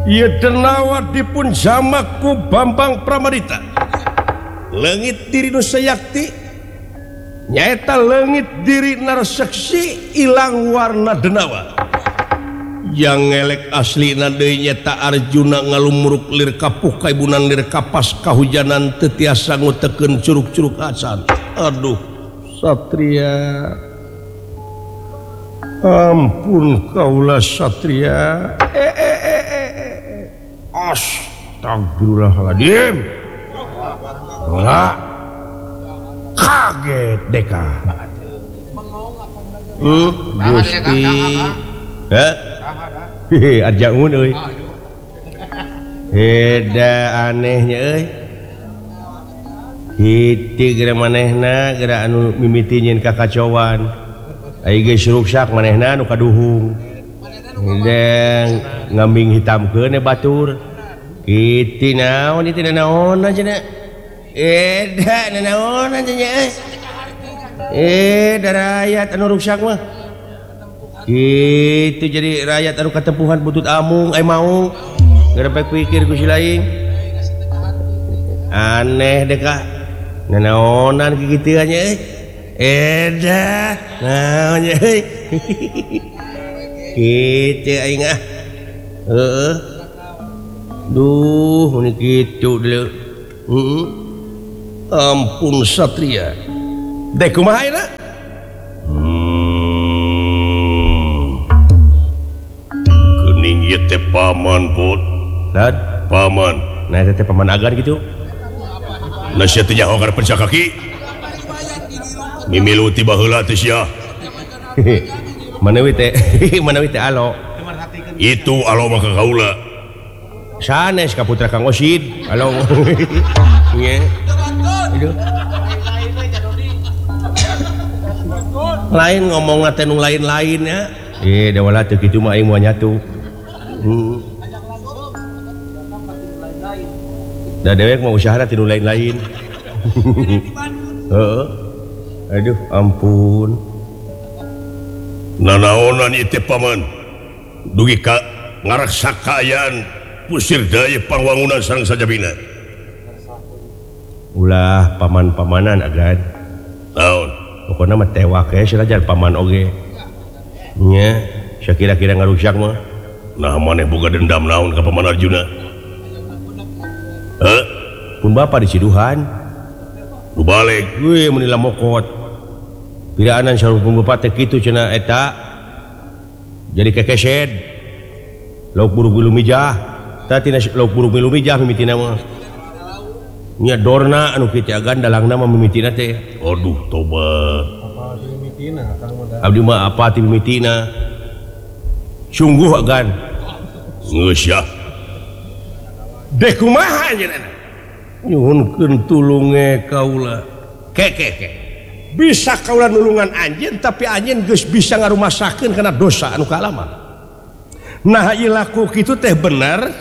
Ia denawa dipun jamakku Bambang Pramadita. Leungit diri nu sayakti nyaeta leungit diri narseksi ilang warna denawa. Yang ngelek aslina deui nyata Arjuna ngalumuruk lir kapuh kaibunan lir kapas kahujanan teu tiasa ngutekeun curug-curug acan. Aduh satria, ampun kaulah satria. Astagfirullahaladzim. Wah, kaget deka. Gusti, ajangun euy. Heda anehnya euy. Hiti geura manehna geura anu mimiti nyeun kakacauan. Ai geus ruksak manehna anu kaduhung. Hidang ngambing hitamkeun batur. Iti naon itu naon aja na. Eda naon aja nya. Rakyat anu ruksak mah. Itu jadi rakyat anu katempuhan butut amung maung. Gerebek pikir ku si laing. Aneh deh kah. Naonan kikitu nya euy. Eda naon nya euy. Kitu aing ah. Heeh. Duh, ini gitu dulu. Ampun satria. Dek kumaha ayeuna? Geuning ieu teh paman put. Dan paman. Nah eta teh paman agan gitu. Nah sia teh nyaho kana pencak kaki. Mimilu ti baheula teh sia. Manawi teh alo. Itu alo mah ka kaula. Sanes ka putra Kang Osid. Halo. Nya. Lain ngomong teh nu lain-lain ya. Da wala teu kitu mah aing moal nyatu. Da dewek mah usahana ti nu lain-lain. Heeh. Aduh ampun. Nanaonan ieu teh paman? Dugi ka ngaraksa kaayaan pusir daya pangwangunan sareng sajabina. Ulah paman-pamanan agan. Naon? Pokona mah tewak we sirajan paman oge. Nya, sakira-kira ngarusak mah. Nah maneh boga dendam naon ka paman Arjuna? Pun bapa di Ciduhan. Nu balik we mun lamokot. Piraanan sarupun bapa teh kitu cenah eta. Jadi kekesed. Lauk buruk milu mijah. Tadi lauk buruk milu mijah mimitina mah. Nya dorna anu kitu agan dalangna mah mimitina teh. Aduh tobat. Abdi mah apa ti mimitina? Sungguh agan. Geus ya. Deh kumaha nyeunana? Nyuhunkeun tulunge kaula. Ke. Bisa kaula nulungan anjeun tapi anjeun geus bisa ngarumasakeun kana dosa anu kalama. Nah ilaku kitu teh bener